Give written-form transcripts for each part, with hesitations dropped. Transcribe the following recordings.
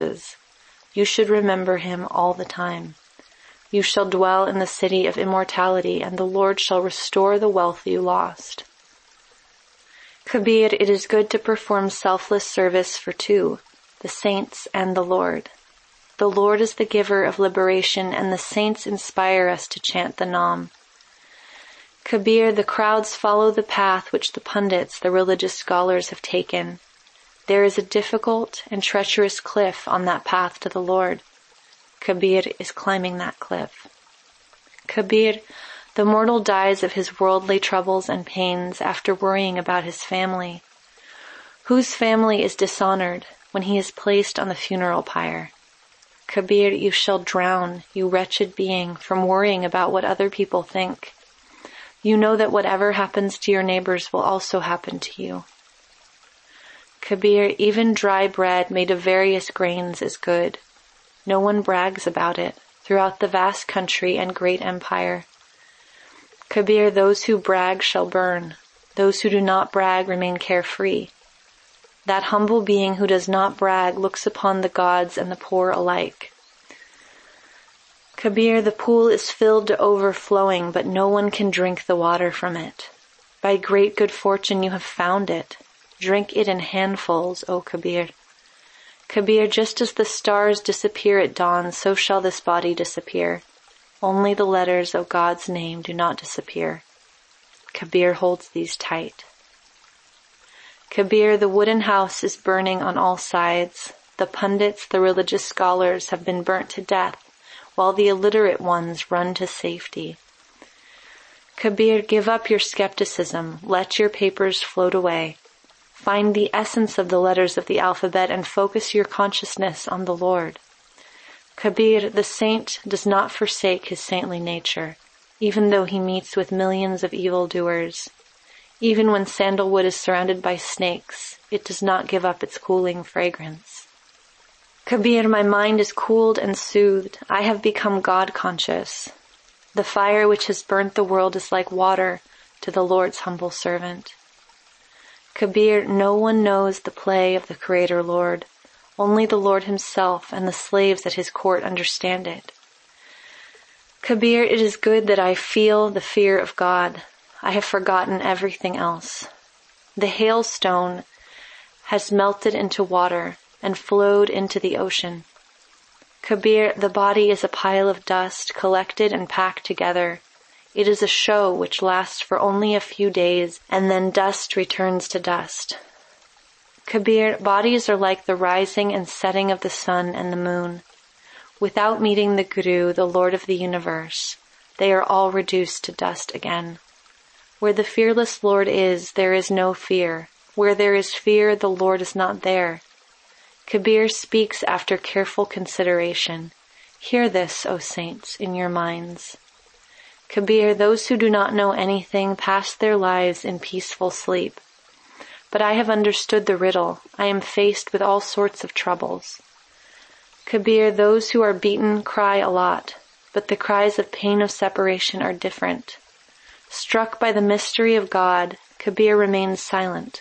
praises. You should remember him all the time. You shall dwell in the city of immortality, and the Lord shall restore the wealth you lost. Kabir, it is good to perform selfless service for two, the saints and the Lord. The Lord is the giver of liberation, and the saints inspire us to chant the Nam. Kabir, the crowds follow the path which the pundits, the religious scholars, have taken. There is a difficult and treacherous cliff on that path to the Lord. Kabir is climbing that cliff. Kabir, the mortal dies of his worldly troubles and pains after worrying about his family. Whose family is dishonored when he is placed on the funeral pyre? Kabir, you shall drown, you wretched being, from worrying about what other people think. You know that whatever happens to your neighbors will also happen to you. Kabir, even dry bread made of various grains is good. No one brags about it throughout the vast country and great empire. Kabir, those who brag shall burn. Those who do not brag remain carefree. That humble being who does not brag looks upon the gods and the poor alike. Kabir, the pool is filled to overflowing, but no one can drink the water from it. By great good fortune you have found it. Drink it in handfuls, O Kabir. Kabir, just as the stars disappear at dawn, so shall this body disappear. Only the letters of God's name do not disappear. Kabir holds these tight. Kabir, the wooden house is burning on all sides. The pundits, the religious scholars, have been burnt to death, while the illiterate ones run to safety. Kabir, give up your skepticism. Let your papers float away. Find the essence of the letters of the alphabet and focus your consciousness on the Lord. Kabir, the saint does not forsake his saintly nature, even though he meets with millions of evildoers. Even when sandalwood is surrounded by snakes, it does not give up its cooling fragrance. Kabir, my mind is cooled and soothed. I have become God-conscious. The fire which has burnt the world is like water to the Lord's humble servant. Kabir, no one knows the play of the Creator Lord. Only the Lord himself and the slaves at his court understand it. Kabir, it is good that I feel the fear of God. I have forgotten everything else. The hailstone has melted into water and flowed into the ocean. Kabir, the body is a pile of dust collected and packed together. It is a show which lasts for only a few days, and then dust returns to dust. Kabir, bodies are like the rising and setting of the sun and the moon. Without meeting the Guru, the Lord of the universe, they are all reduced to dust again. Where the fearless Lord is, there is no fear. Where there is fear, the Lord is not there. Kabir speaks after careful consideration. Hear this, O saints, in your minds. Kabir, those who do not know anything pass their lives in peaceful sleep. But I have understood the riddle. I am faced with all sorts of troubles. Kabir, those who are beaten cry a lot, but the cries of pain of separation are different. Struck by the mystery of God, Kabir remains silent.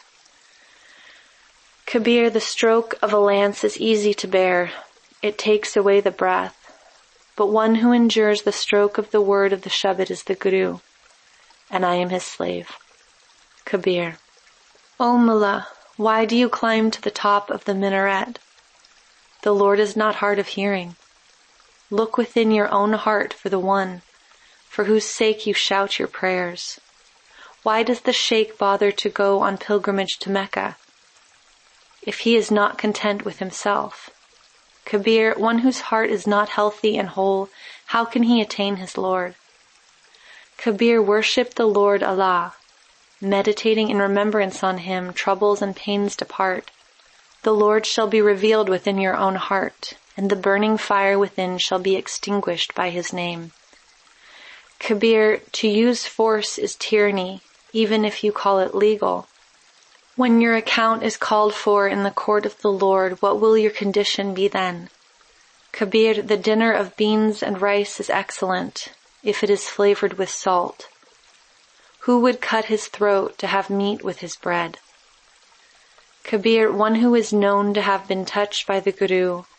Kabir, the stroke of a lance is easy to bear. It takes away the breath. But one who endures the stroke of the word of the Shabad is the Guru, and I am his slave. Kabir. O Mullah, why do you climb to the top of the minaret? The Lord is not hard of hearing. Look within your own heart for the one for whose sake you shout your prayers. Why does the sheikh bother to go on pilgrimage to Mecca if he is not content with himself? Kabir, one whose heart is not healthy and whole, how can he attain his Lord? Kabir, worship the Lord Allah. Meditating in remembrance on him, troubles and pains depart. The Lord shall be revealed within your own heart, and the burning fire within shall be extinguished by his name. Kabir, to use force is tyranny, even if you call it legal. When your account is called for in the court of the Lord, what will your condition be then? Kabir, the dinner of beans and rice is excellent, if it is flavored with salt. Who would cut his throat to have meat with his bread? Kabir, one who is known to have been touched by the Guru